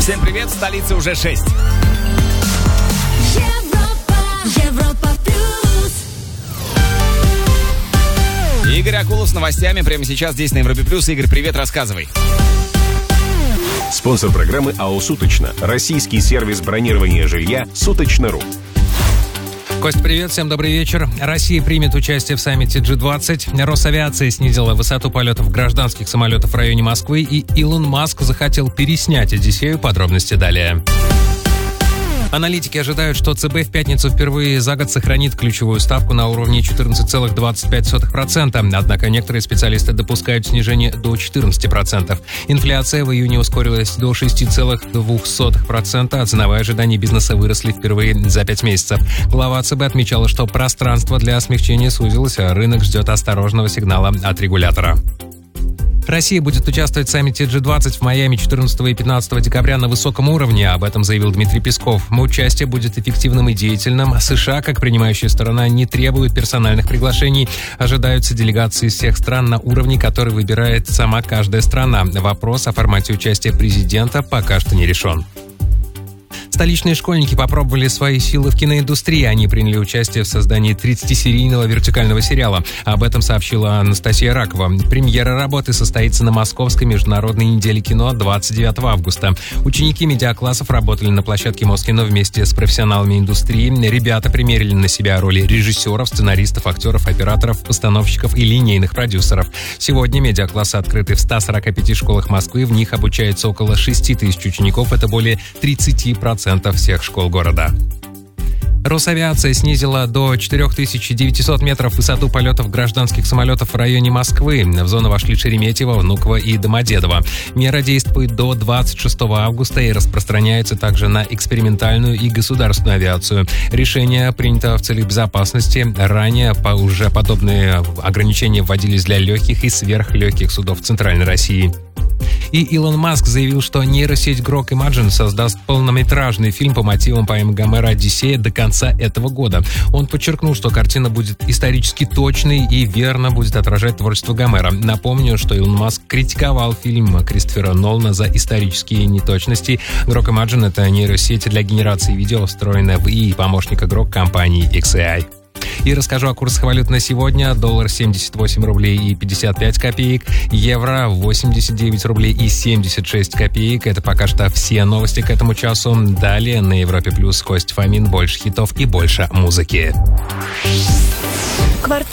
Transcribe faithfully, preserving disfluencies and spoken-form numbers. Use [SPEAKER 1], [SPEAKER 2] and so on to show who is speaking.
[SPEAKER 1] Всем привет, в столице уже шесть.
[SPEAKER 2] Европа, Европа плюс.
[SPEAKER 1] Игорь Акулов с новостями прямо сейчас здесь на Европе плюс. Игорь, привет, рассказывай.
[SPEAKER 3] Спонсор программы АО «Суточно». Российский сервис бронирования жилья «Суточно.ру».
[SPEAKER 4] Кость, привет, всем добрый вечер. Россия примет участие в саммите джи двадцать. Росавиация снизила высоту полетов гражданских самолетов в районе Москвы, и Илон Маск захотел переснять Одиссею. Подробности далее. Аналитики ожидают, что ЦБ в пятницу впервые за год сохранит ключевую ставку на уровне четырнадцать целых двадцать пять сотых процента. Однако некоторые специалисты допускают снижение до четырнадцати процентов. Инфляция в июне ускорилась до шести целых двух сотых процента, а ценовые ожидания бизнеса выросли впервые за пять месяцев. Глава ЦБ отмечала, что пространство для смягчения сузилось, а рынок ждет осторожного сигнала от регулятора. Россия будет участвовать в саммите джи двадцать в Майами четырнадцатого и пятнадцатого декабря на высоком уровне, об этом заявил Дмитрий Песков. Участие будет эффективным и деятельным. США, как принимающая сторона, не требует персональных приглашений. Ожидаются делегации из всех стран на уровне, который выбирает сама каждая страна. Вопрос о формате участия президента пока что не решен. Столичные школьники попробовали свои силы в киноиндустрии. Они приняли участие в создании тридцатисерийного вертикального сериала. Об этом сообщила Анастасия Ракова. Премьера работы состоится на Московской международной неделе кино двадцать девятого августа. Ученики медиаклассов работали на площадке Москино вместе с профессионалами индустрии. Ребята примерили на себя роли режиссеров, сценаристов, актеров, операторов, постановщиков и линейных продюсеров. Сегодня медиаклассы открыты в ста сорока пяти школах Москвы. В них обучается около шести тысяч учеников. Это более тридцати процентов всех школ города. Росавиация снизила до четырех тысяч девятисот метров высоту полетов гражданских самолетов в районе Москвы. В зону вошли Шереметьево, Внуково и Домодедово. Мера действует до двадцать шестого августа и распространяется также на экспериментальную и государственную авиацию. Решение принято в целях безопасности. Ранее по уже подобные ограничения вводились для легких и сверхлегких судов Центральной России. И Илон Маск заявил, что нейросеть Grok Imagen создаст полнометражный фильм по мотивам поэмы Гомера «Одиссея» до конца этого года. Он подчеркнул, что картина будет исторически точной и верно будет отражать творчество Гомера. Напомню, что Илон Маск критиковал фильм Кристофера Нолана за исторические неточности. Grok Imagen — это нейросеть для генерации видео, встроенная в ИИ помощника Grok компании икс эй ай. И расскажу о курсах валют на сегодня. Доллар семьдесят восемь рублей и пятьдесят пять копеек. Евро восемьдесят девять рублей и семьдесят шесть копеек. Это пока что все новости к этому часу. Далее на Европе Плюс Кость Фомин. Больше хитов и больше музыки.
[SPEAKER 2] Квартал